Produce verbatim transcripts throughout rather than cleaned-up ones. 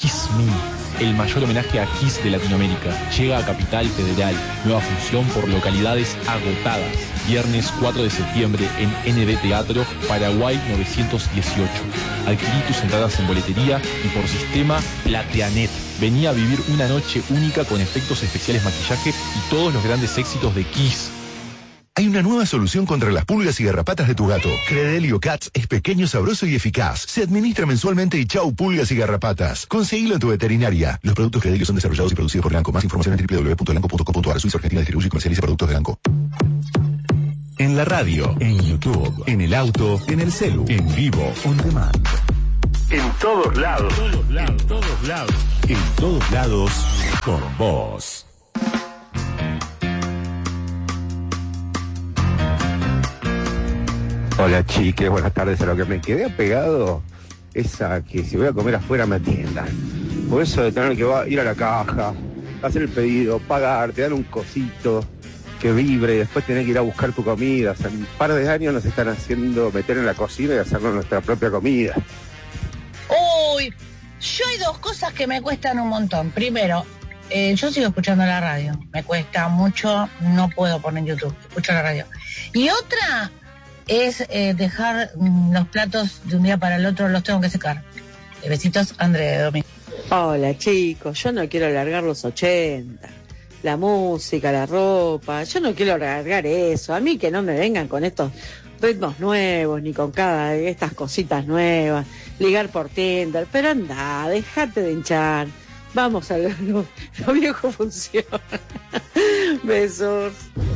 Kiss Me, el mayor homenaje a Kiss de Latinoamérica. Llega a Capital Federal. Nueva función por localidades agotadas. Viernes cuatro de septiembre en N D Teatro, Paraguay novecientos dieciocho. Adquirí tus entradas en boletería y por sistema Plateanet. Vení a vivir una noche única con efectos especiales, maquillaje y todos los grandes éxitos de Kiss. Hay una nueva solución contra las pulgas y garrapatas de tu gato. Credelio Cats es pequeño, sabroso y eficaz. Se administra mensualmente y chau pulgas y garrapatas. Conseguilo en tu veterinaria. Los productos Credelio son desarrollados y producidos por Lanco. Más información en doble u doble u doble u punto lanco punto com punto a r. Suiza Argentina distribuye y comercializa productos de Lanco. En la radio, en YouTube, en el auto, en el celu, en vivo, on demand. En todos lados. En todos lados. En todos lados. En todos lados, con vos. Hola chiques, buenas tardes. A lo que me quedé apegado es a que si voy a comer afuera me atiendan. Por eso de tener que ir a la caja, hacer el pedido, pagar, te dan un cosito que vibre y después tener que ir a buscar tu comida. O sea, un par de años nos están haciendo meter en la cocina y hacernos nuestra propia comida. Uy, yo hay dos cosas que me cuestan un montón. Primero, eh, yo sigo escuchando la radio. Me cuesta mucho, no puedo poner YouTube, escucho la radio. Y otra es eh, dejar mm, los platos de un día para el otro, los tengo que secar. Eh, besitos, André Domingo. Hola chicos, yo no quiero alargar los ochenta, la música, la ropa, yo no quiero alargar eso. A mí que no me vengan con estos ritmos nuevos, ni con cada estas cositas nuevas, ligar por Tinder, pero anda, dejate de hinchar. Vamos a lo, lo, lo viejo funciona. Besos.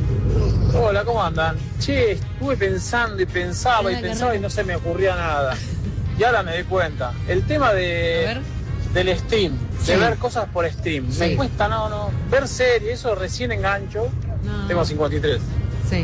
Hola, ¿cómo andan? Che, estuve pensando y pensaba y pensaba y no se me ocurría nada. Y ahora me doy cuenta. El tema de del stream, sí. de ver cosas por stream. Sí. Me cuesta, no, no. Ver series, eso recién engancho. No. Tengo cincuenta y tres. Sí.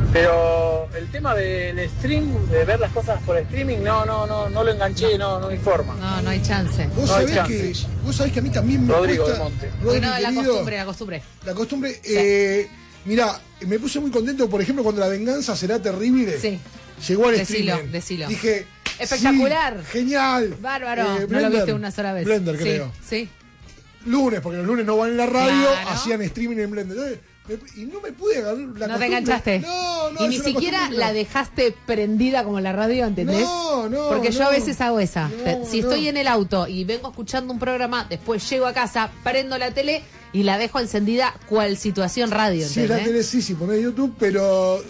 Pero el tema del stream, de ver las cosas por streaming, no, no, no, no lo enganché, no, no hay forma. No, no hay chance. Vos, No hay sabés chance. que, vos sabés que a mí también me Rodrigo cuesta... de Monte. Rodri, No, la querido, costumbre, la costumbre. La costumbre, Sí. eh, mirá, me puse muy contento, por ejemplo, cuando La Venganza Será Terrible. Sí. Llegó al Decilo, streaming. decilo. Dije, espectacular. sí, genial. Bárbaro. Eh, no Blender, lo viste una sola vez. Blender, sí, creo. Sí. Lunes, porque los lunes no van en la radio, Claro. hacían streaming en Blender. Entonces, me- y no me pude agarrar la No costumbre. te enganchaste. No, no. y es ni una siquiera costumbre la que no. dejaste prendida como la radio, ¿entendés? No, no, Porque yo no. a veces hago esa. No, Te- si no. estoy en el auto y vengo escuchando un programa, después llego a casa, prendo la tele y la dejo encendida cual situación radio, Sí, ¿entendés? la tele sí, sí, ponés YouTube, pero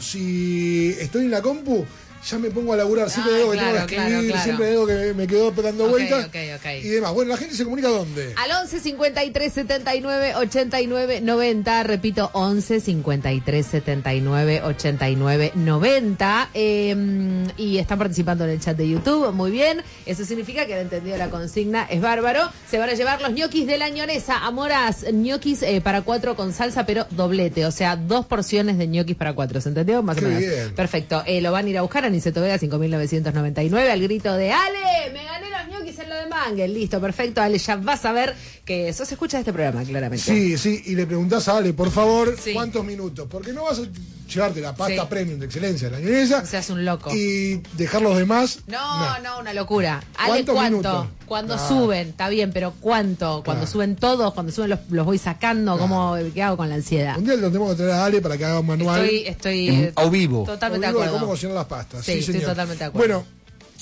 si estoy en la compu, ya me pongo a laburar. Siempre Ah, digo que claro, tengo que escribir, claro, claro. siempre digo que me quedo dando Ok, vueltas ok, ok. y demás. Bueno, la gente se comunica ¿dónde? Al once cincuenta y tres setenta y nueve ochenta y nueve noventa, repito, once cincuenta y tres setenta y nueve ochenta y nueve noventa, eh, y están participando en el chat de YouTube, muy bien, eso significa que han entendido la consigna, es bárbaro. Se van a llevar los ñoquis de la ñonesa, Amoras, ñoquis eh, para cuatro con salsa, pero doblete, o sea, dos porciones de ñoquis para cuatro, ¿se entendió? Más Qué o menos. bien. Perfecto, eh, lo van a ir a buscar a Niceto Vega cinco mil novecientos noventa y nueve al grito de Ale, me gané los ñoquis en lo de Manguel. Listo, perfecto, Ale, ya vas a ver que sos escucha de este programa, claramente. Sí, sí, y le preguntás a Ale, por favor, Sí. cuántos minutos, porque no vas a llevarte la pasta Sí. premium de excelencia de la ñonesa O sea, es un loco. y dejar los demás. No, no, una locura. Ale, ¿Cuántos ¿cuánto? minutos? Cuando Ah. suben, está bien, pero ¿cuánto? Cuando Claro. suben todos, cuando suben los, los voy sacando, ¿cómo, ¿qué hago con la ansiedad? Un día lo tenemos que traer a Ale para que haga un manual. Estoy, estoy En- eh, a vivo. totalmente de Olvido de acuerdo. cómo cocinar las pastas. Sí, Sí, estoy señor. totalmente de acuerdo. Bueno,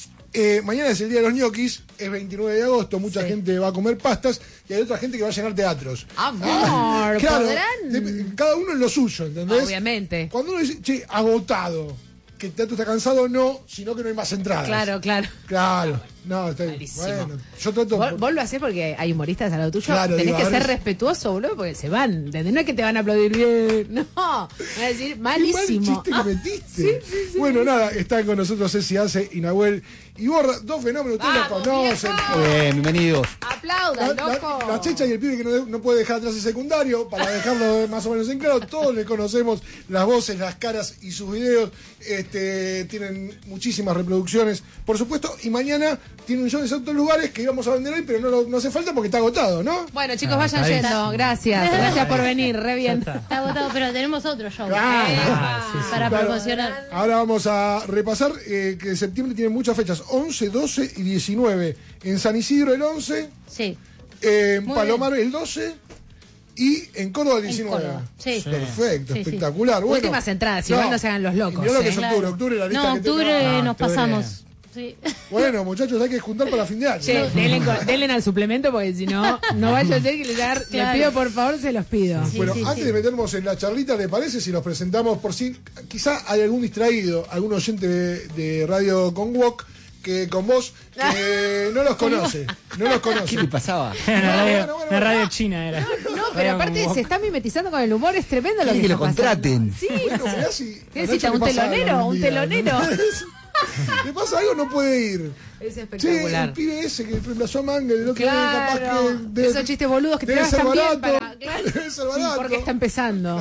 eh, mañana es el día de los ñoquis, es veintinueve de agosto, mucha Sí. gente va a comer pastas y hay otra gente que va a llenar teatros. Amor, Claro, ¿podrán? de- cada uno en lo suyo, ¿entendés? Obviamente. Cuando uno dice, che, agotado, que el teatro está cansado, no, sino que no hay más entradas. Claro, claro. Claro. No, está bien. Clarísimo. Bueno, yo trato... Vos, vos lo hacés porque hay humoristas al lado tuyo. Claro, Tenés digo, que a ver ser si- respetuoso, boludo, porque se van. ¿Entendés? No es que te van a aplaudir bien. No. Van a decir Qué mal malísimo. chiste Ah, que metiste. sí, sí, sí. Bueno, nada, están con nosotros Ceci Ace y Nahuel y Borra, dos fenómenos, ustedes los ¡Vamos, conocen. viejo! Bien, bienvenidos. La, Aplaudan, la- loco. la Checha y el pibe que no, no puede dejar atrás el secundario, para dejarlo más o menos en claro, todos le conocemos las voces, las caras y sus videos, este, tienen muchísimas reproducciones, por supuesto, y mañana tienen un show en otros lugares que íbamos a vender hoy, pero no, lo- no hace falta porque está agotado, ¿no? Bueno, chicos, Ah, vayan está bien. yendo. Gracias. Gracias por venir. Re bien. Está agotado, pero tenemos otro show. Claro. Epa. sí, sí. Para Claro. promocionar. Ahora vamos a repasar eh, que septiembre tiene muchas fechas, once, doce y diecinueve. En San Isidro el once, Sí. En Muy Palomar el doce y en Córdoba el diecinueve. Córdoba, sí. Perfecto, Sí, sí. espectacular. Bueno, Últimas entradas, igual no se hagan los locos, Mirá lo que ¿eh? es Claro. octubre, octubre la lista No, que octubre tenemos. nos octubre. pasamos. Sí. Bueno, muchachos, hay que juntar para fin de año. Che, denle, con- denle al suplemento porque si no, no vaya a ser que le dar. Claro. Les pido por favor, se los pido. Sí, Bueno, sí, antes sí. de meternos en la charlita, ¿le parece si nos presentamos por si quizá hay algún distraído, algún oyente de, de Radio Conwok que con vos que no los conoce, no los conoce. ¿Qué le pasaba? Una radio, bueno, bueno, una bueno. radio china era. No, pero aparte se está mimetizando con el humor, es tremendo lo Quiere que, que está lo contraten. pasando. Sí, Bueno, mirá si ¿Qué a necesita, Nacho un le pasa telonero? algo ¿Un día, telonero? ¿no? ¿Le pasa algo? No puede ir. es Che, espectacular. el pibe ese que reemplazó a Mangel, el otro día, Claro, capaz que debe- esos chistes boludos que te debe gastan ser bien barato, para. Claro. debe ser Sí, barato. porque está empezando.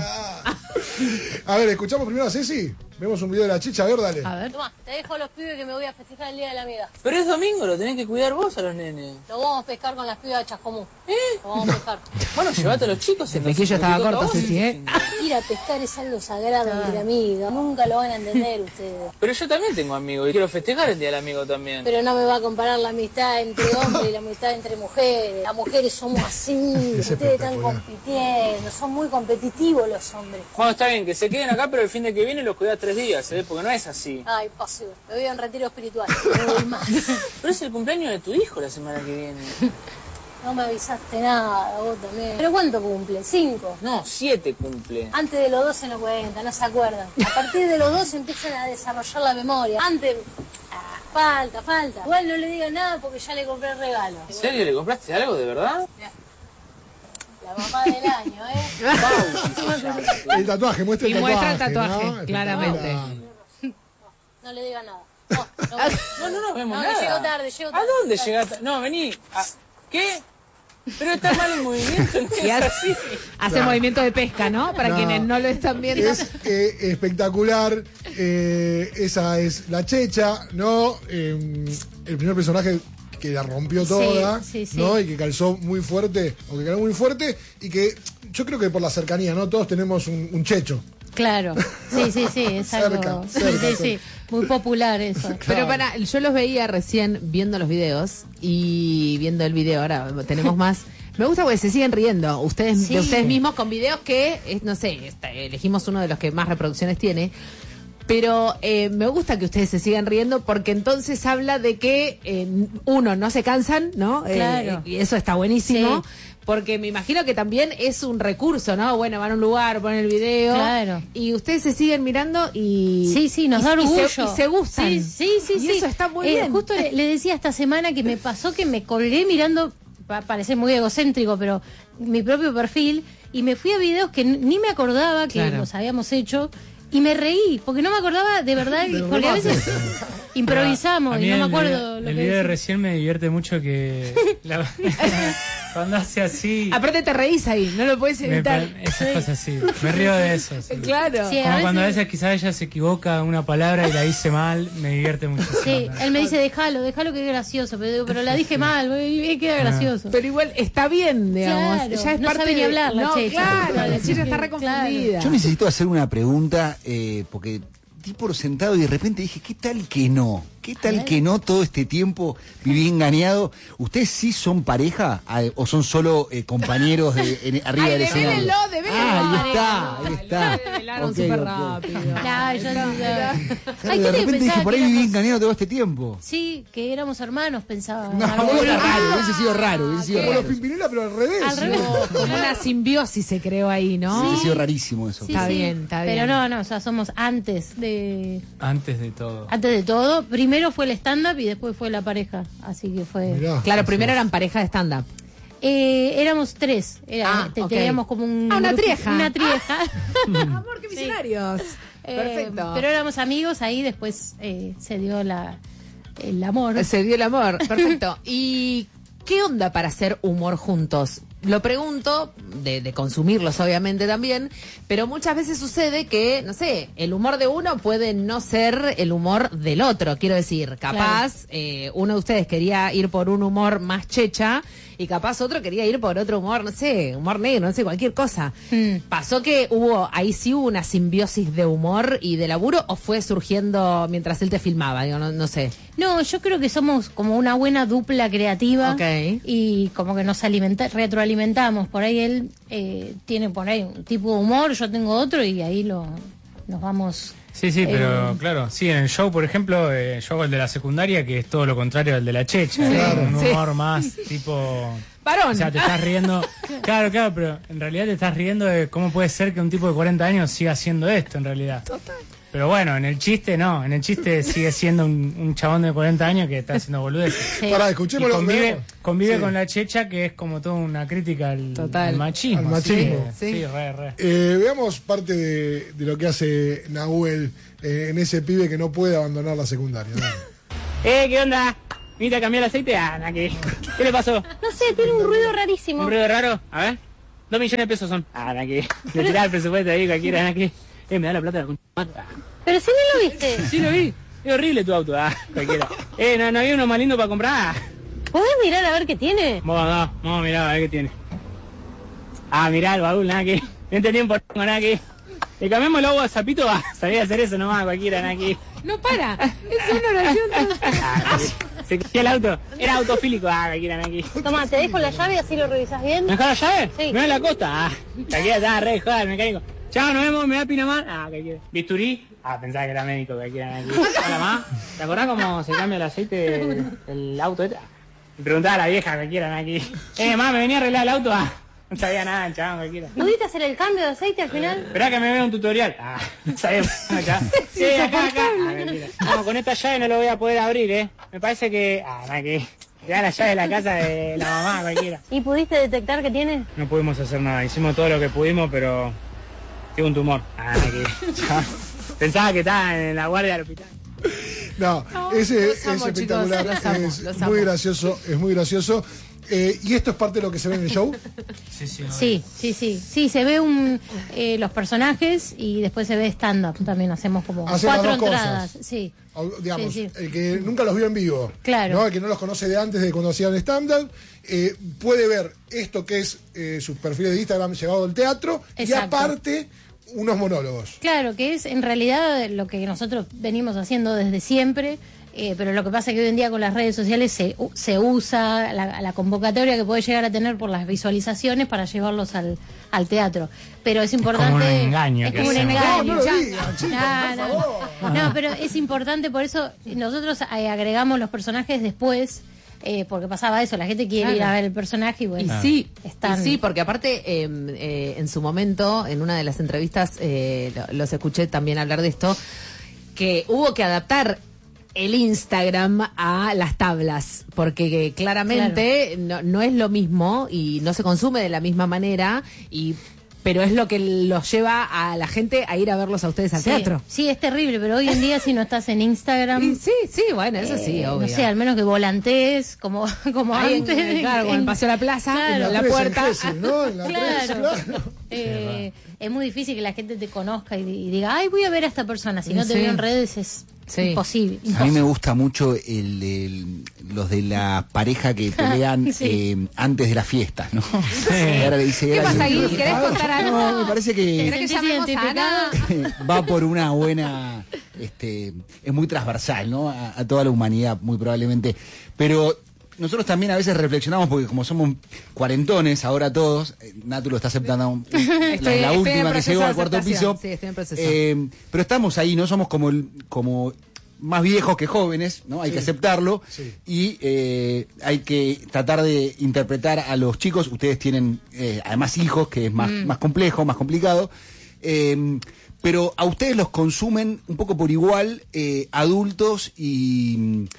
A ver, escuchamos primero a Ceci. Vemos un video de la chicha, a ver, dale. A ver. Tomá, te dejo a los pibes que me voy a festejar el día de la amiga. Pero es domingo, lo tenés que cuidar vos a los nenes. Lo vamos a pescar con las pibas de Chascomú. ¿Eh? Lo vamos a pescar. Bueno, llévate a los chicos. El flequillo estaba corto, Ceci, ¿eh? Ir a pescar es algo sagrado entre la amiga. Nunca lo van a entender ustedes. Pero yo también tengo amigos y quiero festejar el día del amigo también. Pero no me va a comparar la amistad entre hombres y la amistad entre mujeres. Las mujeres somos así, ustedes están compitiendo, son muy competitivos los hombres. Bueno, está bien, que se queden acá, pero el fin de que viene los cuidás tres días, ¿eh? Porque no es así. Ay, pasivo, me voy a un retiro espiritual, no voy más. Pero es el cumpleaños de tu hijo la semana que viene. No me avisaste nada, vos también. ¿Pero cuánto cumple? ¿Cinco? No, siete cumple. Antes de los doce no cuenta, no se acuerdan. A partir de los doce empiezan a desarrollar la memoria. Antes, ah, falta, falta. Igual no le digan nada porque ya le compré el regalo. ¿En serio le compraste algo de verdad? La mamá del año, ¿eh? Bauti se llama. El tatuaje, muestra el Y tatuaje. muestra el tatuaje, ¿no? claramente. No le digan nada. No, no, No, no nos vemos no, nada. que llego tarde, llego ¿A tarde. dónde llegaste? No, vení. ¿A- ¿Qué? Pero está mal el movimiento, no Y es hace, así. hace movimiento de pesca, ¿no? Para No. quienes no lo están viendo. Es eh, espectacular. eh, esa es la Checha, ¿no? Eh, el primer personaje que la rompió toda, Sí, sí, sí. ¿no? Y que calzó muy fuerte, o que calzó muy fuerte, y que yo creo que por la cercanía, ¿no? Todos tenemos un, un checho. Claro. Sí, sí, sí, es algo. Cerca, Sí, cerca, sí, sí. Muy popular eso. Pero para, yo los veía recién viendo los videos y viendo el video, ahora tenemos más. Me gusta porque se siguen riendo ustedes Sí. de ustedes mismos con videos que, eh, no sé, esta- elegimos uno de los que más reproducciones tiene. Pero eh, me gusta que ustedes se sigan riendo porque entonces habla de que, eh, uno, no se cansan, ¿no? Eh, Claro. y eso está buenísimo. Sí. Porque me imagino que también es un recurso, ¿no? Bueno, van a un lugar, ponen el video. Claro. Y ustedes se siguen mirando y... Sí, sí, nos y- da y orgullo. se, y se gustan. Sí, sí, sí. Y sí. eso está muy Eh, bien. Justo le, le decía esta semana que me pasó que me colgué mirando, va a parecer muy egocéntrico, pero mi propio perfil, y me fui a videos que n- ni me acordaba que Claro. los habíamos hecho, y me reí, porque no me acordaba de verdad, De los porque a veces remates. improvisamos A mí y no me el acuerdo video- lo El que video de decía. recién me divierte mucho que la- cuando hace así Aparte te reís ahí, no lo puedes me, evitar. pa- esas cosas así, me río de eso. sí. Claro. Sí, a Como veces- cuando a veces quizás ella se equivoca una palabra y la dice mal, me divierte mucho. Sí, él me dice, déjalo, déjalo que es gracioso, pero, digo, pero la dije mal, y queda gracioso. Pero igual está bien, digamos. Claro, ya es no parte sabe ni de- hablar la no, Checha. Claro, la Claro, chica está claro. reconfundida. Yo necesito hacer una pregunta, eh, porque di por sentado y de repente dije, ¿qué tal que no? ¿Qué tal que no todo este tiempo viví engañado? ¿Ustedes sí son pareja Ah, o son solo eh, compañeros de, en- arriba Ay, del escenario? devélenlo, devélenlo. Ah, ahí está, ahí está. Lo develaron Ok, súper ok. rápido. Claro, yo- Claro, Ay, de ¿qué le repente dije, pensaba por que ahí viví éramos- engañado todo este tiempo. Sí, que éramos hermanos, pensaba. No, Algo hubiera así. raro, hubiese sido raro, hubiese sido Como raro. los Pimpinela, pero al revés. Al revés. Como una simbiosis se creó ahí, ¿no? Hubiese sido rarísimo eso. Sí, Está sí. bien, está Pero bien. no, no, o sea, somos antes de Antes de todo. antes de todo. Primero fue el stand-up y después fue la pareja. Así que fue. Mirá. Claro, primero eran pareja de stand-up. Eh, éramos tres. Era, Ah, te- ok. Teníamos como un. Ah, una grupo- trieja. Una trieja. Amor, qué visionarios. Eh, Perfecto. Pero éramos amigos, ahí después eh, se dio la el amor. Se dio el amor. Perfecto. ¿Y qué onda para hacer humor juntos? Lo pregunto, de, de consumirlos obviamente también, pero muchas veces sucede que, no sé, el humor de uno puede no ser el humor del otro. Quiero decir, capaz eh, uno de ustedes quería ir por un humor más checha y capaz otro quería ir por otro humor, no sé, humor negro, no sé, cualquier cosa. Mm. ¿Pasó que hubo, ahí sí hubo una simbiosis de humor y de laburo o fue surgiendo mientras él te filmaba? Digo, no, no sé. No, yo creo que somos como una buena dupla creativa. Okay. Y como que nos alimenta, retroalimentamos. Por ahí él eh, tiene por ahí un tipo de humor, yo tengo otro y ahí lo nos vamos... Sí, sí, pero eh, claro, sí, en el show, por ejemplo, eh, yo hago el de la secundaria, que es todo lo contrario al de la checha, Claro, un sí. humor más tipo... Varón. O sea, te estás riendo, claro, claro, pero en realidad te estás riendo de cómo puede ser que un tipo de cuarenta años siga haciendo esto, en realidad. Total. Pero bueno, en el chiste no, en el chiste sigue siendo un, un chabón de cuarenta años que está haciendo boludeces. Sí. Pará, escuchémoslo. Y convive, veamos. convive Sí. con la checha, que es como toda una crítica al, Total. al machismo. Al machismo. Sí, Sí. sí, re, re. Eh, veamos parte de, de lo que hace Nahuel eh, en ese pibe que no puede abandonar la secundaria. ¿No? Eh, ¿qué onda? ¿Viniste a cambiar el aceite? Ah, nada, ¿qué? ¿Qué le pasó? No sé, tiene un ruido rarísimo. ¿Un ruido raro? A ver. Dos millones de pesos son. Ah, nada, ¿qué? Le tirás el presupuesto ahí, cualquiera, nada, ¿qué? Eh, me da la plata de la concha. Pero si no lo viste. Sí, lo vi. Es horrible tu auto, ah, cualquiera. Eh, ¿no, no había uno más lindo para comprar? ¿Podés mirar a ver qué tiene? Vamos, no, vamos a mirar a ver qué tiene. Ah, mirá el baúl, nada, que. No entendí un porco, nada, que. Le cambiamos el agua a Zapito, va. Sabía hacer eso nomás, cualquiera, nada, que. No para, es una oración. Ah, se quedó el auto. Era autofílico, ah, cualquiera, nada, que. Toma, te dejo la llave así lo revisás bien. ¿Me dejó la llave? Sí. ¿Me da la costa? Ah, cualquiera estaba re joda el mecánico. Chao, nos vemos, me da Pinamar. Ah, cualquiera. ¿Bisturí? Ah, pensaba que era médico, cualquiera, nada, que. Hola, ma. ¿Te acordás cómo se cambia el aceite del, del auto este? Me preguntaba a la vieja, cualquiera, nada, que. Eh, ma, me venía a arreglar el auto, ah. No sabía nada, chaval, cualquiera. ¿Pudiste hacer el cambio de aceite al final? Esperá que me vea un tutorial. Ah, no sabemos. Acá. Sí, acá, acá. Ah, mentira. No, con esta llave no lo voy a poder abrir, ¿eh? Me parece que... Ah, nada que... Ya la llave de la casa de la mamá, cualquiera. ¿Y pudiste detectar que tiene? No pudimos hacer nada. Hicimos todo lo que pudimos, pero... Tengo un tumor. Ah, nada que... Chaval. Pensaba que estaba en la guardia del hospital. No, No, ese los es amo, espectacular, chicos, los amo, es los amo. muy gracioso, es muy gracioso. Eh, ¿Y esto es parte de lo que se ve en el show? Sí, sí, Sí, sí, sí. Sí, se ve un eh, los personajes y después se ve stand-up. También hacemos como Hacen las cuatro dos cosas. entradas. Sí. Au- Digamos, Sí, sí. el que nunca los vio en vivo, Claro. ¿no? El que no los conoce de antes de cuando hacían stand-up, eh, puede ver esto que es eh, sus perfiles de Instagram llevado al teatro Exacto. y aparte unos monólogos. Claro, que es en realidad lo que nosotros venimos haciendo desde siempre, eh, pero lo que pasa es que hoy en día con las redes sociales se, u- se usa la, la convocatoria que puede llegar a tener por las visualizaciones para llevarlos al, al teatro. Pero es importante... como un engaño Es que como un hacemos. engaño. No, no lo ya. digan, chicos, No, por no. favor. No, pero es importante, por eso nosotros eh, agregamos los personajes después, eh, porque pasaba eso, la gente quiere Claro. ir a ver el personaje y bueno, Y sí, están... y sí, porque aparte eh, eh, en su momento, en una de las entrevistas, eh, lo- los escuché también hablar de esto, que hubo que adaptar el Instagram a las tablas, porque eh, claramente no, no es lo mismo y no se consume de la misma manera, y pero es lo que los lleva a la gente a ir a verlos a ustedes al Sí, teatro. sí, es terrible, pero hoy en día si no estás en Instagram... Y sí, sí, bueno, eso sí, Eh, obvio. No sé, al menos que volantees como, como Ahí en- antes. en- claro, como en Paseo de la Plaza, Claro. en la tres puerta. en Gesell, ¿no? En la tres, Claro. claro. Eh, es muy difícil que la gente te conozca y, y diga, ay, voy a ver a esta persona. Si no te Sí. veo en redes es Sí. imposible. A mí me gusta mucho el, el- los de la pareja que pelean Sí. eh, antes de las fiestas, ¿no? Y ahora le dice, ¿Qué "Era pasa, yo". Gui? ¿Querés contar algo? No, me parece que ¿Querés que ¿Te llamemos sentís a Ana? va por una buena, este, es muy transversal, ¿no? A, a toda la humanidad, muy probablemente. Pero nosotros también a veces reflexionamos, porque como somos cuarentones ahora todos, eh, Natu lo está aceptando, un- la, Estoy- la estoy en última que proceso llegó de al cuarto aceptación. piso. Sí, estoy en proceso. Eh, pero estamos ahí, no somos como, el- como más viejos que jóvenes, ¿no? Hay Sí. que aceptarlo Sí. y eh, hay que tratar de interpretar a los chicos. Ustedes tienen eh, además hijos, que es más, Mm. más complejo, más complicado. Eh, pero a ustedes los consumen un poco por igual eh, adultos y,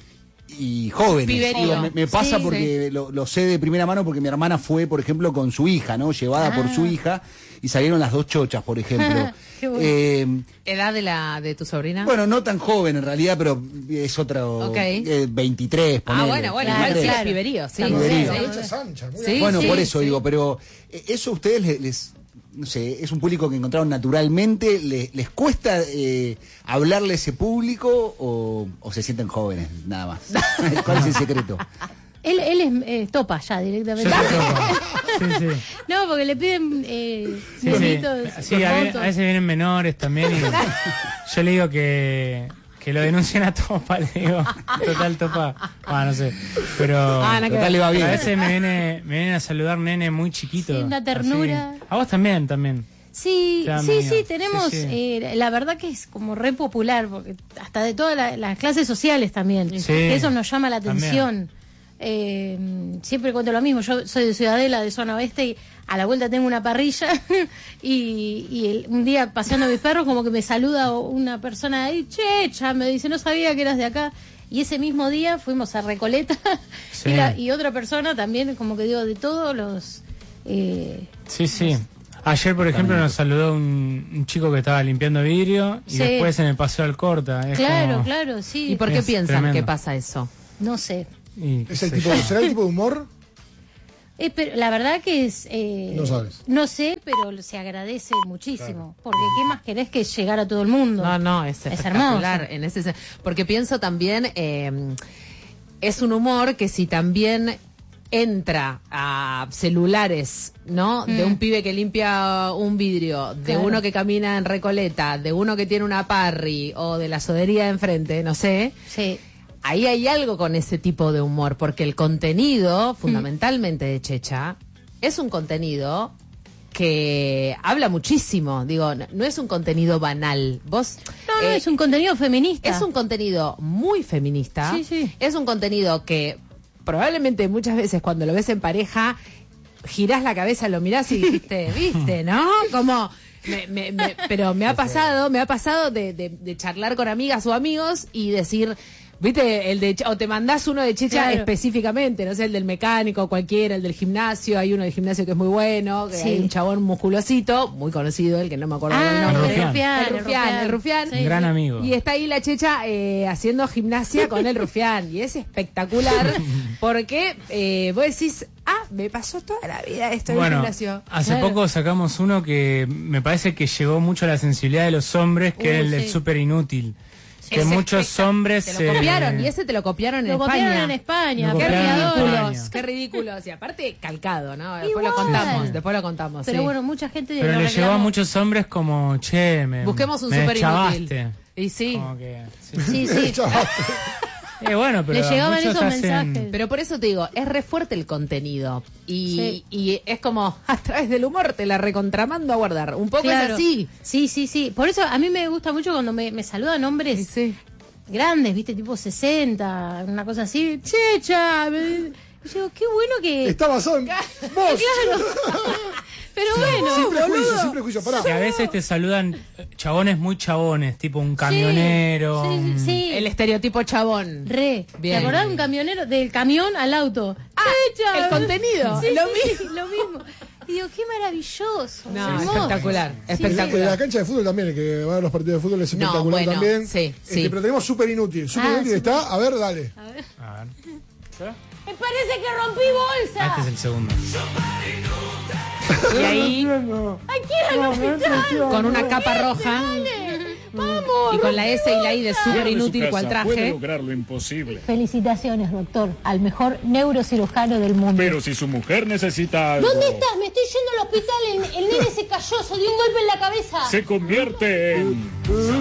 y jóvenes. Piberío. Digo, me, me pasa Sí, porque Lo, lo sé de primera mano porque mi hermana fue, por ejemplo, con su hija, ¿no? Llevada por Ah. su hija y salieron las dos chochas, por ejemplo. Qué bueno. Eh, ¿Edad de la de tu sobrina? bueno, no tan joven en realidad, pero es otro Ok. eh, veintitrés, ah, ponele. bueno, bueno, Claro, igual sí es claro. piberío, sí. Estamos Sí, bien, sí. ¿no? Brecha es ancha, muy Sí, bien. Bueno, sí, por eso sí. digo, pero eh, eso a ustedes les, les- no sé, es un público que encontraron naturalmente, ¿les, les cuesta eh, hablarle a ese público o, o se sienten jóvenes, nada más? ¿Cuál es el secreto? Él, él es eh, topa ya directamente. Sí, sí. No, porque le piden eh, Sí, bonitos, sí. Sí, a, ve- a veces vienen menores también y yo le digo que, que lo denuncien a Topa, le digo, total Topa, ah, no sé, pero Ah, no, Total le va bien. a veces me viene, me vienen a saludar nene muy chiquito. Sí, una ternura. así. A vos también, también. Sí, Claro, sí, amiga. sí, tenemos, Sí, sí. eh, la verdad que es como re popular, porque hasta de todas la- las clases sociales también, Sí, eso nos llama la también. atención. Eh, siempre cuento lo mismo, yo soy de Ciudadela, de zona oeste, y a la vuelta tengo una parrilla y, y el- un día paseando a mis perros como que me saluda una persona ahí, checha, me dice, no sabía que eras de acá. Y ese mismo día fuimos a Recoleta Sí. y, la- y otra persona también, como que digo, de todos los... eh, Sí, sí. Ayer, por ejemplo, nos saludó un, un chico que estaba limpiando vidrio y Sí. después se me pasó al corta. Es claro, como- claro, sí. ¿Y por qué Es piensan tremendo. que pasa eso? No sé. y qué ¿Es el sé tipo, yo. ¿Será el tipo de humor? Eh, pero la verdad que es... eh, No sabes. No sé, pero se agradece muchísimo. Porque ¿qué más querés que llegar a todo el mundo? No, no, es, Es espectacular. hermoso. En ese, sen- porque pienso también, eh, es un humor que si también entra a celulares, ¿no? De Mm. un pibe que limpia un vidrio, de Claro. uno que camina en Recoleta, de uno que tiene una parry o de la sodería de enfrente, no sé. Sí. Ahí hay algo con ese tipo de humor, porque el contenido, fundamentalmente de Checha, es un contenido que habla muchísimo. Digo, no, no es un contenido banal. Vos No, no, eh, es un contenido feminista. es un contenido muy feminista. Sí, sí. Es un contenido que probablemente muchas veces cuando lo ves en pareja, girás la cabeza, lo mirás y dijiste, viste, ¿no? Como... me- me- me- pero me ha pasado, me ha pasado de, de- de charlar con amigas o amigos y decir, viste, el de o te mandás uno de Checha Claro. específicamente, no sé, el del mecánico, cualquiera, el del gimnasio, hay uno del gimnasio que es muy bueno, que Sí. hay un chabón musculosito, muy conocido, el que no me acuerdo del Ah, nombre. el rufián, El rufián, el rufián. Un gran amigo. Y está ahí la Checha eh, haciendo gimnasia con el rufián. Y es espectacular porque eh, vos decís, ah, me pasó toda la vida esto en el Bueno, gimnasio. hace Claro. poco sacamos uno que me parece que llegó mucho a la sensibilidad de los hombres, que Uh, es el del sí. súper inútil. Que Es muchos espectac- hombres... Te lo eh, copiaron y ese te lo copiaron en Lo España. copiaron en España. Lo Qué copiaron en ridículos, España. qué ridículos. Y aparte, calcado, ¿no? Después Igual. lo contamos, Sí, sí. después lo contamos. Pero sí. bueno, mucha gente Pero lo le llegó a reclamó. muchos hombres como, che, me, Busquemos un me súper inútil. deschavaste. Y sí. Como que, sí. Sí, sí. Eh, bueno, pero Le llegaban muchos esos hacen- mensajes. Pero por eso te digo, es re fuerte el contenido. Y, Sí. y es como, a través del humor te la recontramando a guardar. Un poco Claro. es así. Sí, sí, sí. Por eso a mí me gusta mucho cuando me, me saludan hombres Sí, sí. grandes, viste, tipo sesenta, una cosa así. Checha. Me... Y yo, qué bueno que... Está basado en vos. Claro. Pero bueno, Sin prejuicio, boludo. sin prejuicio. Pará. Que a veces te saludan eh, chabones muy chabones, tipo un camionero. Sí, un- sí, sí. El estereotipo chabón. Re. Bien. ¿Te acordás de un camionero? Del camión al auto. Ah, Checha. el contenido. Sí, Lo sí, lo mismo. Y digo, qué maravilloso. No, hermoso. espectacular. Sí, En Espectacular. la cancha de fútbol también, el que va a los partidos de fútbol es No, espectacular bueno, también. sí, Este, sí. Pero tenemos súper inútil. Súper Ah, inútil súper- está. A ver, dale. A ver, Me parece que rompí ah, este bolsa. es el segundo. Y ahí, Hay que ir al hospital. con una capa roja Vamos. y con la S y la I de súper inútil cual traje. lograr lo imposible. Felicitaciones, doctor, al mejor neurocirujano del mundo. Pero si su mujer necesita algo, ¿Dónde estás? Me estoy yendo al hospital. El, el nene se cayó, se dio un golpe en la cabeza. se convierte en...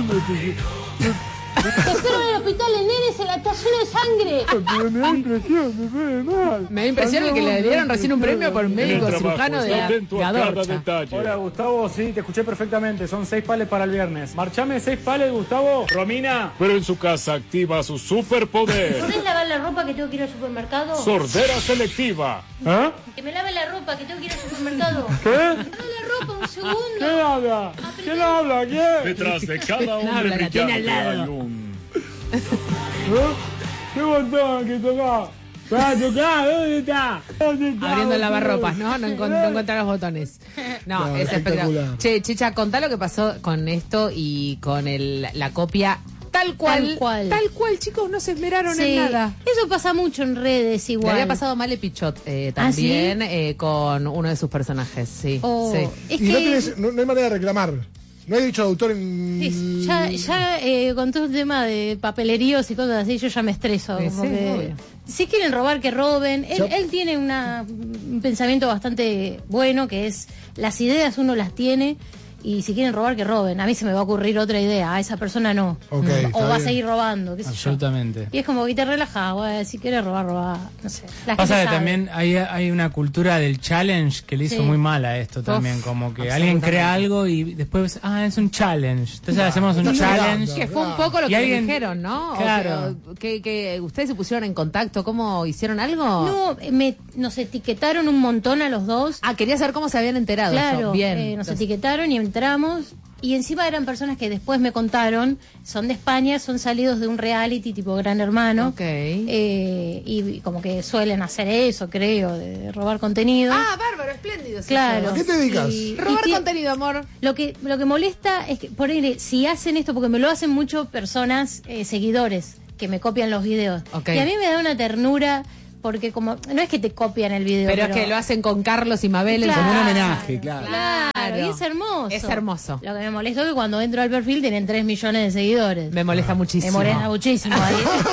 Te espero en el hospital, el nene se la está lleno de sangre. Me da impresión, me fue mal. Me da impresión el que le dieron recién un premio por médico trabajo cirujano de, está de atento a cada Adorcha. detalle. Hola Gustavo, sí, te escuché perfectamente. Son seis pales para el viernes. Marchame seis pales, Gustavo. Romina. Pero en su casa activa su superpoder. ¿Podés lavar la ropa que tengo que ir al supermercado? Sordera selectiva. ¿Ah? Que me lave la ropa que tengo que ir al supermercado. ¿Qué? Lave la ropa un segundo. ¿Quién habla? ¿Quién habla? ¿Quién? Detrás de cada hombre habla, la tiene al brillante lado. hay un... ¿Eh? ¿Qué botón que toca? ¿Para tocar? ¿Dónde está? ¿Dónde está? Abriendo el lavarropas, ¿no? No, encon- no encuentra los botones. No, No, es espectacular. espectacular. Che, Chicha, contá lo que pasó con esto y con el, la copia tal cual. Tal cual. Tal cual, chicos, no se esmeraron Sí, en nada. Eso pasa mucho en redes Le igual. había pasado Male Pichot eh, ¿Ah, sí? también eh, con uno de sus personajes, sí. Oh, sí. Es Y no, que tenés- no- no hay manera de reclamar. No hay derecho de autor en... Sí, ya, ya eh, con todo el tema de papeleríos y cosas así, yo ya me estreso. Sí, como sí, que, obvio. si quieren robar, que roben. Él, Ya. él tiene una, un pensamiento bastante bueno, que es las ideas uno las tiene y si quieren robar, que roben. A mí se me va a ocurrir otra idea, a esa persona no. Ok, o está va a bien. seguir robando, qué sé yo. Absolutamente. Y es como que te relajas, güey, si quieres robar, robar, no sé. La Pasa gente que sabe. también hay, hay una cultura del challenge que le hizo Sí. muy mal a esto también, como que alguien crea algo y después, ah, es un challenge. Entonces hacemos un estás challenge. llorando. Que fue un poco lo Y que alguien- me dijeron, ¿no? O Claro. que, que, que ustedes se pusieron en contacto, ¿cómo hicieron algo? No, me, nos etiquetaron un montón a los dos. Ah, quería saber cómo se habían enterado. Claro, yo. Bien. eh, nos Entonces, etiquetaron y entramos. Y encima eran personas que después me contaron, son de España, son salidos de un reality tipo Gran Hermano. Ok. eh, y como que suelen hacer eso, creo, de robar contenido. Ah, bárbaro, espléndido. sí, claro. ¿A qué te dedicas? Y- Robar y ti- contenido, amor. Lo que, lo que molesta es que, por ahí, si hacen esto, porque me lo hacen mucho personas, eh, seguidores, que me copian los videos. Ok. Y a mí me da una ternura, porque como, no es que te copian el video. Pero, es que lo hacen con Carlos y Mabel. en Claro. Como un su- homenaje, claro. Claro, y es hermoso. Es hermoso. Lo que me molestó es que cuando entro al perfil tienen tres millones de seguidores. Me molesta muchísimo. Me molesta muchísimo ahí.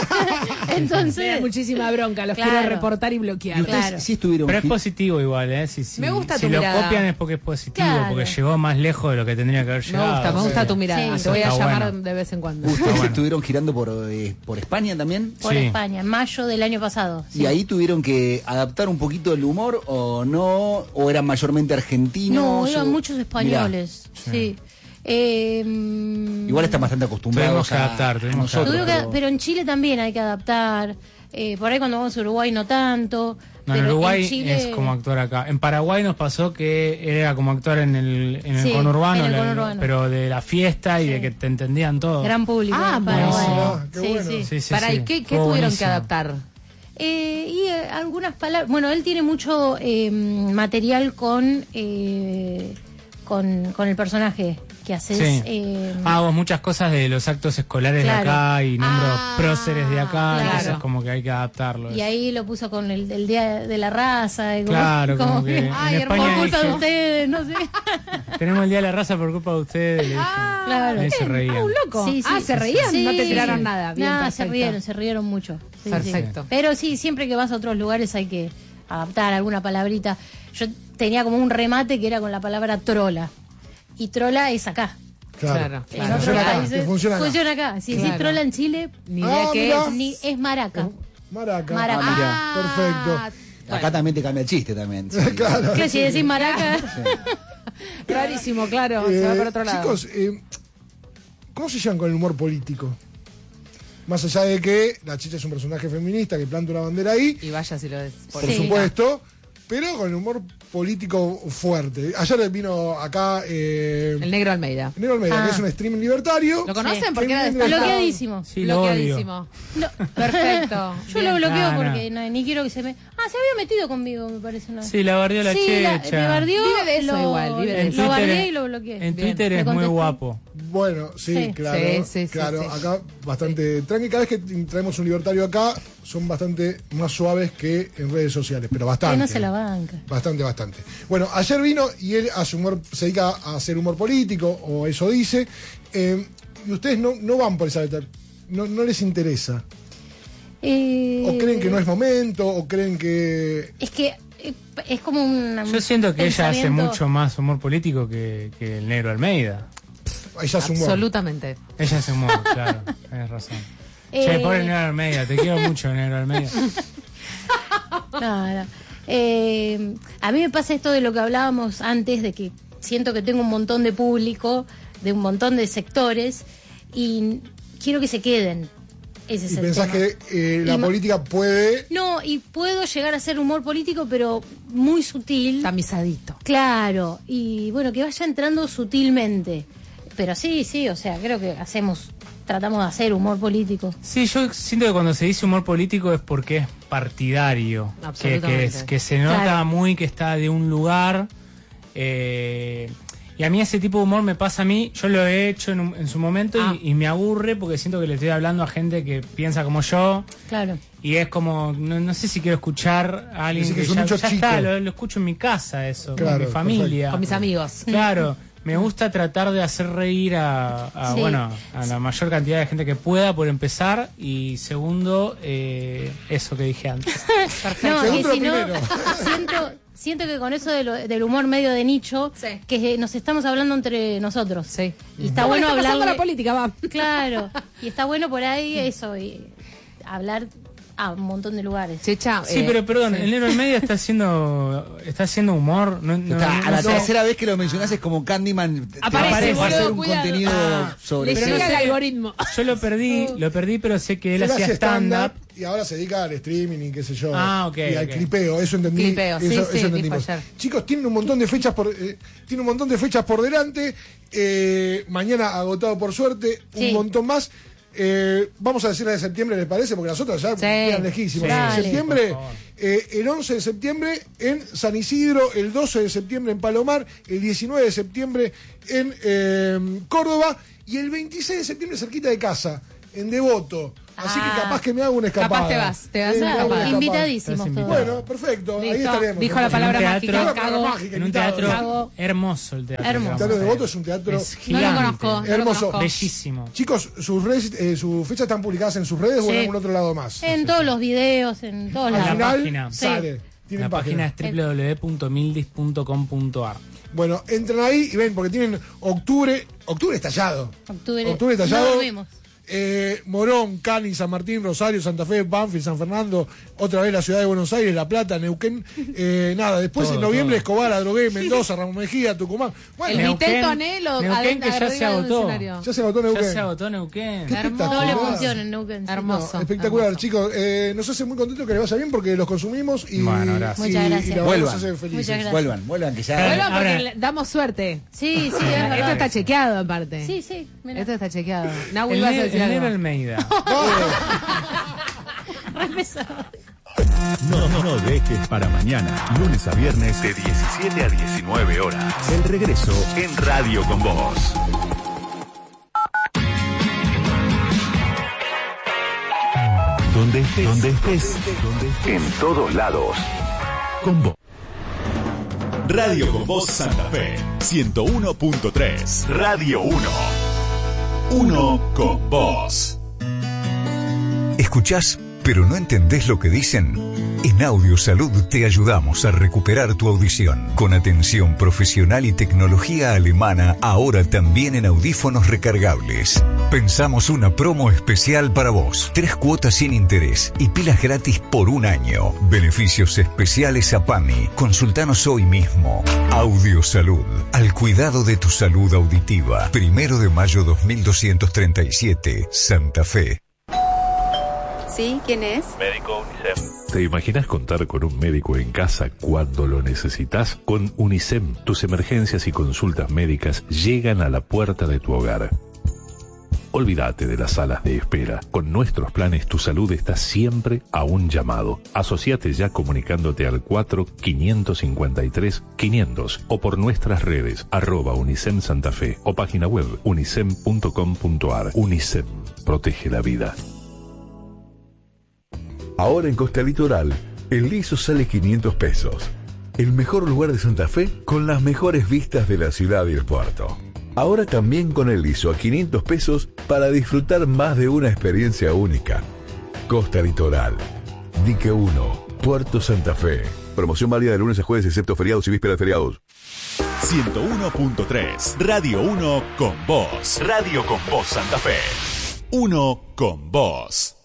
Me da Entonces, muchísima bronca. Los Claro. quiero reportar y bloquear. Y ustedes Claro. sí estuvieron... Pero es gi- positivo igual, ¿eh? Si, si- Me gusta si tu lo mirada. copian es porque es positivo, Claro. porque llegó más lejos de lo que tendría que haber Me llegado. gusta, me gusta tu mirada. Sí. Te voy a Está llamar bueno. de vez en cuando. ¿Ustedes bueno. estuvieron girando por, eh, por España también? por Sí. España, en mayo del año pasado. ¿Y sí. ahí tuvieron que adaptar un poquito el humor o no? ¿O eran mayormente argentinos? No, iban o- muchos españoles. Sí. Eh, Mirá, igual están bastante acostumbrados Tuvimos que a, adaptar, a tuvimos que nosotros. tuvieron que- pero- pero en Chile también hay que adaptar. Eh, por ahí cuando vamos a Uruguay no tanto. No, en pero Uruguay en Chile, es como actuar acá. En Paraguay nos pasó que era como actuar en el, en el Sí, conurbano, en el la- conurbano. pero de la fiesta y de que te entendían todo. gran público. Ah, para buenísimo. bueno. Ah, qué Sí, bueno. sí. Sí, sí, Para, sí. ¿y qué, qué Fue tuvieron que buenísimo. adaptar? Eh, y eh, algunas palabras. Bueno, él tiene mucho eh, material con, eh, con con el personaje que haces. Sí. eh, Hago muchas cosas de los actos escolares Claro. de acá y nombro Ah, próceres de acá, claro. entonces como que hay que adaptarlo. y ahí lo puso con el, el día de la raza. y como- Claro, como que en Ay, España por culpa de dije- ustedes, no sé. Tenemos el Día de la Raza por culpa de ustedes. le dije. Claro. Ahí se reían. Ah, un loco. Sí, sí, ah, sí, ¿se reían? sí. No te tiraron nada. Bien, Nada, se perfecto. rieron, se rieron mucho. Sí, Perfecto. sí. Pero sí, siempre que vas a otros lugares hay que adaptar alguna palabrita. Yo tenía como un remate que era con la palabra trola. Y trola es acá. Claro. Claro, En claro. otros Funciona acá, países que funciona acá. acá. Si Claro. decís trola en Chile, Ni idea Ah, qué mirá. es. ni, es maraca. Maraca. Maraca. Ah, mirá. Perfecto. Acá también te cambia el chiste también. sí. Claro. Que si decís maraca, Rarísimo, claro. se va Eh, por otro lado. Chicos, eh, ¿cómo se llevan con el humor político? Más allá de que la Chicha es un personaje feminista que planta una bandera ahí, Y vaya si lo es. por Sí. supuesto, pero con el humor político fuerte. Ayer vino acá eh, El negro Almeida. Negro Almeida, Ah. que es un stream libertario. ¿Lo conocen? Sí. Porque era Qué bien destacado. bloqueadísimo. Sí, lo odio. Bloqueadísimo. No. Perfecto. Yo Bien. lo bloqueo Ah, no. porque no, ni quiero que se me. Ah, se había metido conmigo, me parece. Una vez. Sí, la bardeó la Sí, la- checha. me bardeó. Vive de eso lo, igual, vive de En eso. Lo Twitter bardeé es- y lo bloqueé. En Bien. Twitter Me es muy contestó. guapo. Bueno, sí, Sí. claro. Sí, sí, sí, claro, sí. acá bastante tranqui. Cada vez que traemos un libertario acá, son bastante más suaves que en redes sociales, pero bastante. Que no se la banca. Bastante, bastante. Bueno, ayer vino y él hace humor, se dedica a hacer humor político, o eso dice. eh, y ustedes no, no van por esa beta, no, no les interesa. Eh, O creen que no es momento, o creen que. Es que eh, es como un. Yo siento que ella hace pensamiento- mucho más humor político que, que el negro Almeida. Ella hace humor. Absolutamente. Ella hace humor, claro, tienes razón. Eh, Che, pobre negro Almeida, te quiero mucho, negro Almeida. No, no. Eh, a mí me pasa esto de lo que hablábamos antes, de que siento que tengo un montón de público, de un montón de sectores, y quiero que se queden. Ese es Y el pensás tema. que eh, la Y ma- política puede. No, y puedo llegar a hacer humor político, pero muy sutil. Tamizadito. Claro, y bueno, que vaya entrando sutilmente. Pero sí, sí, o sea, creo que hacemos, tratamos de hacer humor político. Sí, yo siento que cuando se dice humor político es porque es partidario. Que, Absolutamente. que, es- que se nota Claro. muy que está de un lugar. eh, y a mí ese tipo de humor me pasa a mí, yo lo he hecho en, un- en su momento Ah. y, y me aburre porque siento que le estoy hablando a gente que piensa como yo. Claro. Y es como, no, no sé si quiero escuchar a alguien Decís que que, es un ya, nicho ya chico. está, lo, lo escucho en mi casa eso, Claro, con mi familia. Con mis amigos. Claro, me gusta tratar de hacer reír a, a Sí. bueno, a la mayor cantidad de gente que pueda, por empezar. Y segundo, eh, eso que dije antes. No, y si no, siento, siento que con eso de lo- del humor medio de nicho, que nos estamos hablando entre nosotros. Sí. Y está ¿Cómo bueno le está pasando hablar. a la política, va? Claro. Y está bueno por ahí eso, y hablar a un montón de lugares. Checha, Sí, pero perdón, el negro en medio está haciendo está haciendo humor. No, no, Está, no a la sé. tercera vez que lo mencionás es como Candyman te Aparece, va a hacer boludo, un cuidado. contenido Ah, sobre le pero llega no el sé, algoritmo. Yo lo perdí, lo perdí, pero sé que él Él hacía hace stand-up. stand-up y ahora se dedica al streaming y qué sé yo. Ah, ok, Y al ok. clipeo, eso entendí. Clipeo, sí, eso, sí, eso dijo entendimos. ayer. Chicos, tienen un montón de fechas por eh, tienen un montón de fechas por delante. Eh, mañana agotado por suerte, Sí. un montón más. Eh, vamos a decir la de septiembre, ¿les parece? Porque las otras ya Sí. quedan lejísimas. Sí. Dale. Septiembre, Por favor. eh, el once de septiembre en San Isidro, el doce de septiembre en Palomar, el diecinueve de septiembre en eh, Córdoba y el veintiséis de septiembre cerquita de casa, en Devoto. Así Ah. que capaz que me hago una escapada. Capaz te vas, te vas Eh, a me hago una escapada. escapada. Invitadísimos Estás todos. invitado. Bueno, perfecto, ahí Listo. estaremos. Dijo la palabra En un mágica. teatro- Cago. mágica, En un invitado. teatro Cago. hermoso el teatro. Hermoso. que vamos Teatro a Devoto hacer. es un teatro Es No lo gigante. conozco, no lo Hermoso. conozco. Bellísimo. Chicos, sus, redes, eh, sus fechas están publicadas en sus redes o en Sí. algún otro lado más. En todos los videos, en todos Al la lados. final página. sale. La Tienen página página. es doble u doble u doble u punto mildis punto com punto a r. Bueno, entran ahí y ven, porque tienen octubre, octubre estallado. Octubre. Octubre estallado. No dormimos. Eh, Morón, Cani, San Martín, Rosario, Santa Fe, Banfield, San Fernando, otra vez la ciudad de Buenos Aires, La Plata, Neuquén, eh, nada, después Todo, en noviembre todo. Escobar, Adrogué, Mendoza, Ramón Mejía, Tucumán. Bueno, El Neuquén- Viteto Anhelo Neuquén, que ya arriba se del agotó. escenario. ya se agotó Ya Neuquén. se agotó Neuquén. Qué Hermoso. Doble espectacular. función en Neuquén. sí. Hermoso. No, espectacular, hermoso. chicos. Eh, nos hace muy contentos que les vaya bien porque los consumimos y, Bueno, gracias. y- Muchas y gracias. la verdad Vuelvan. nos hace felices. Muchas gracias. Vuelvan, vuelvan, que ya. Vuelvan Ahora- porque ahora- le damos suerte. Sí, sí, es Esto verdad. está chequeado, aparte. Sí, sí. Mira. Esto está chequeado. Nahui, El, vas a ne- decir el algo. negro Almeida. Re pesado. No, no, no dejes para mañana. Lunes a viernes de diecisiete a diecinueve horas. El regreso en Radio con Vos. Donde estés, donde estés, donde estés. En todos lados. Con vos. Radio con Voz Santa Fe, ciento uno punto tres. Radio uno. Uno con vos. ¿Escuchás, pero no entendés lo que dicen? En Audio Salud te ayudamos a recuperar tu audición con atención profesional y tecnología alemana, ahora también en audífonos recargables. Pensamos una promo especial para vos. Tres cuotas sin interés y pilas gratis por un año. Beneficios especiales a PAMI. Consultanos hoy mismo. Audio Salud. Al cuidado de tu salud auditiva. Primero de mayo dos mil doscientos treinta y siete. Santa Fe. ¿Sí? ¿Quién es? Médico UNICEF. ¿Te imaginas contar con un médico en casa cuando lo necesitas? Con UNICEF, tus emergencias y consultas médicas llegan a la puerta de tu hogar. Olvídate de las salas de espera. Con nuestros planes, tu salud está siempre a un llamado. Asociate ya comunicándote al cuatro cinco cinco tres quinientos o por nuestras redes, arroba UNICEF Santa Fe o página web unicef punto com punto a r. UNICEF, protege la vida. Ahora en Costa Litoral, el liso sale quinientos pesos. El mejor lugar de Santa Fe con las mejores vistas de la ciudad y el puerto. Ahora también con el liso a quinientos pesos para disfrutar más de una experiencia única. Costa Litoral, Dique uno, Puerto Santa Fe. Promoción válida de lunes a jueves excepto feriados y vísperas de feriados. ciento uno punto tres. Radio uno con vos. Radio con vos Santa Fe. Uno con vos.